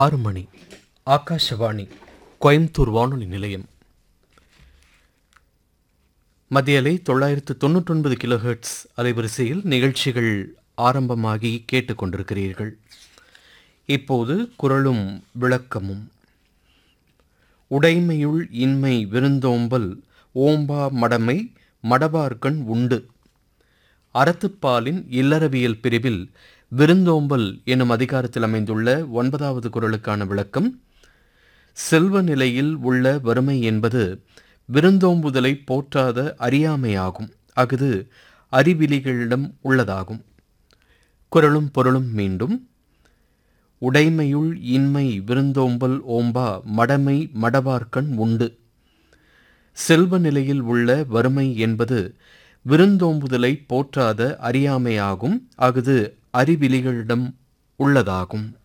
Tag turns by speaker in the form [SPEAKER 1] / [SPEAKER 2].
[SPEAKER 1] 6 மணி. ஆகாஷவாணி கோயம்புத்தூர் வானொலி நிலையம். மத்திய அலை 999 கிலோஹெர்ட்ஸ் அலைவரிசையில் நிகழ்ச்சிகள் ஆரம்பமாகி கேட்டுக்கொண்டிருக்கிறீர்கள். இப்போது குறளும் விளக்கமும். உடைமையுள் இன்மை விருந்தோம்பல் ஓம்பா மடமை மடவார்கண் உண்டு. அறத்துப்பாலின் இல்லறவியல் பிரிவில் விருந்தோம்பல் எனும் அதிகாரத்தில் அமைந்துள்ள 9வது குறளுக்கான விளக்கம். செல்வ நிலையில் உள்ள வறுமை என்பது விருந்தோம்புதலை போற்றாத அறியாமையாகும். அஃது அறிவிலிகளிடம் உள்ளதாகும். குறளும் பொருளும் மீண்டும். உடைமையுள் இன்மை விருந்தோம்பல் ஓம்பா மடமை மடவார்கண் உண்டு. செல்வ நிலையில் உள்ள வறுமை என்பது விருந்தோம்புதலை போற்றாத அறியாமையாகும். அஃது அறிவிலிகளிடம் உள்ளதாகும்.